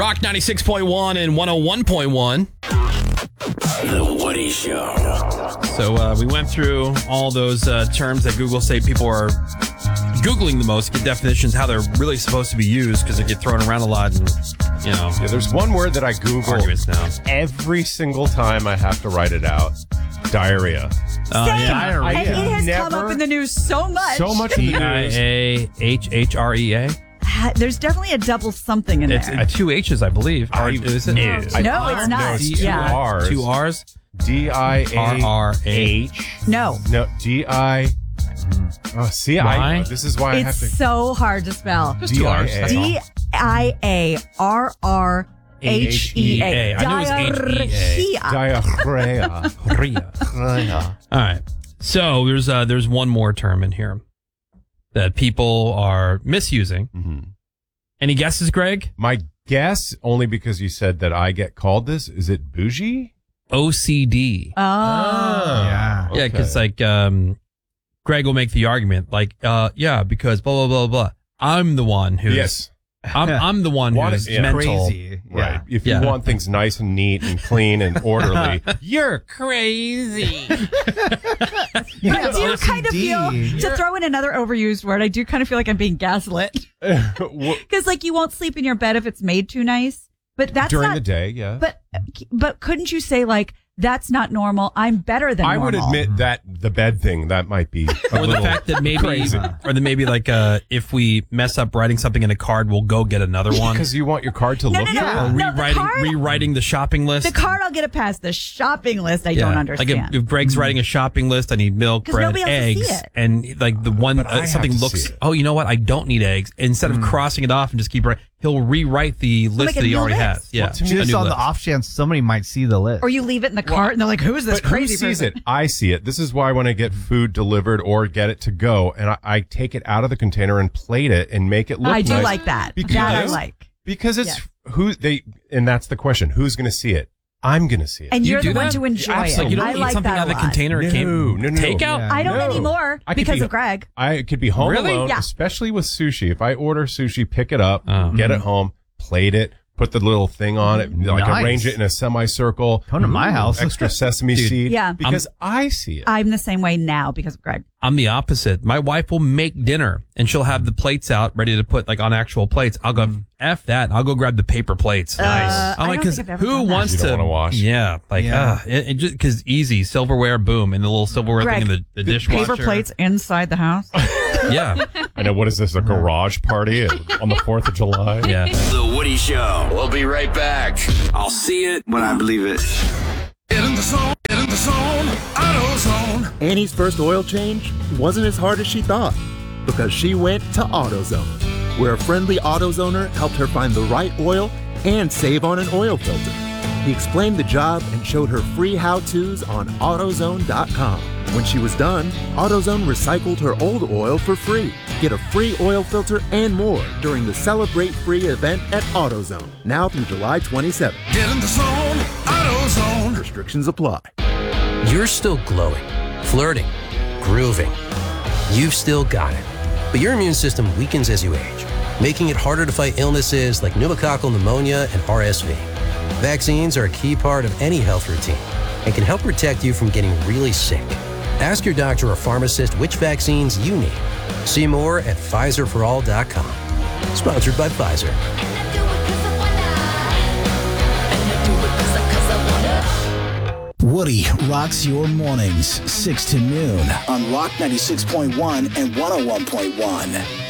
Rock 96.1 and 101.1. The Woody Show. So we went through all those terms that Google say people are Googling the most, get definitions, how they're really supposed to be used because they get thrown around a lot. And, you know, Yeah, there's one word that I Google arguments now. every single time I have to write it out. Diarrhea. Same. Yeah. And it has Never- come up in the news so much. So much in the news. Diahrea. There's definitely a double something in It's there. two H's, I believe. Or is it? No, it's not. No, it's two Yeah. R's. Two R's? D-I-A-H. No. No, D-I... Oh, see, Why? this is why I have It's to... so hard to spell. Just two R's. That's all. Diarrhea. I knew it was H-E-A. Diarrhea. Diarrhea. All right. So there's one more term in here that people are misusing. Mm-hmm. Any guesses, Greg? My guess, only because you said that I get called this, is it bougie? OCD. Oh. Yeah, because Greg will make the argument like, yeah, because blah, blah, blah, blah. I'm the one who's... Yes. I'm the one who's mental. Crazy. Right. If you Yeah. want things nice and neat and clean and orderly. You're crazy. But I do kind of feel, to throw in another overused word, I do kind of feel like I'm being gaslit. Because, like, you won't sleep in your bed if it's made too nice. But that's During not, the day, yeah. But couldn't you say, like, that's not normal. I'm better than I normal. would admit that the bed thing, that might be a Or the little fact that maybe, crazy. or that maybe like, if we mess up writing something in a card, we'll go get another one. Because you want your card to look no. good? Or No, the rewriting the shopping list. The card, I'll get it past. The shopping list, I don't understand. Like if Greg's writing a shopping list, I need milk, 'Cause bread, nobody else will eggs, see it. and like the one But I have something to looks. see it. Oh, you know what? I don't need eggs. Instead of crossing it off and just keep writing, he'll rewrite the list make a that he new already list. has. Yeah, Well, to me, a Just new on the list. off chance somebody might see the list. Or you leave it in the cart and they're like, who is this But crazy who sees person? it? I see it. This is why when I get food delivered or get it to go, and I take it out of the container and plate it and make it look I do nice. like that. Because- That I like. Because it's Yeah. and that's the question. Who's going to see it? I'm going to see it. And You you're do the one that? to enjoy Like you it. don't I eat like something that out of a the lot. container. It came No. takeout. Yeah. I don't No. anymore I could because be- of Greg. I could be home Really? alone, Yeah. especially with sushi. If I order sushi, pick it up, Oh. get it home, plate it, put the little thing on it, like Nice. arrange it in a semicircle. Come to my house. Extra sesame Dude. seed. Yeah. Because I see it. I'm the same way now because of Greg. I'm the opposite. My wife will make dinner and she'll have the plates out ready to put like on actual plates. I'll go F that. And I'll go grab the paper plates. I I'm like, don't because think I've ever who done that. wants You don't to wanna wash. Yeah, like Yeah. it just because easy silverware, boom, and the little silverware Greg, thing in the dishwasher. Paper plates inside the house. Yeah, I know. What is this? A garage party on the 4th of July? yeah. The Woody Show. We'll be right back. I'll see it when I believe it. Get in the zone, AutoZone. Annie's first oil change wasn't as hard as she thought because she went to AutoZone, where a friendly AutoZoner helped her find the right oil and save on an oil filter. He explained the job and showed her free how-tos on AutoZone.com. When she was done, AutoZone recycled her old oil for free. Get a free oil filter and more during the Celebrate Free event at AutoZone, now through July 27th. Get in the zone, AutoZone. Restrictions apply. You're still glowing, flirting, grooving. You've still got it. But your immune system weakens as you age, making it harder to fight illnesses like pneumococcal pneumonia and RSV. Vaccines are a key part of any health routine and can help protect you from getting really sick. Ask your doctor or pharmacist which vaccines you need. See more at PfizerForAll.com. Sponsored by Pfizer. Woody rocks your mornings, 6 to noon on Rock 96.1 and 101.1.